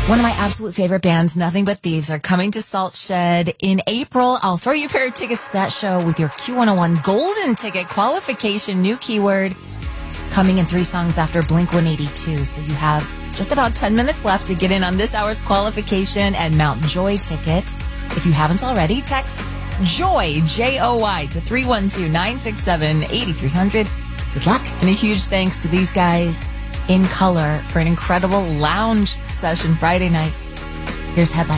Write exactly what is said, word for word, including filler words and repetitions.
One of my absolute favorite bands, Nothing But Thieves, are coming to Salt Shed in April. I'll throw you a pair of tickets to that show with your Q one oh one golden ticket qualification, new keyword, coming in three songs after Blink one eighty-two. So you have just about ten minutes left to get in on this hour's qualification and Mount Joy tickets. If you haven't already, text JOY, J O Y, to three one two, nine six seven, eight three zero zero. Good luck. And a huge thanks to these guys in color for an incredible lounge session Friday night. Here's Headlights.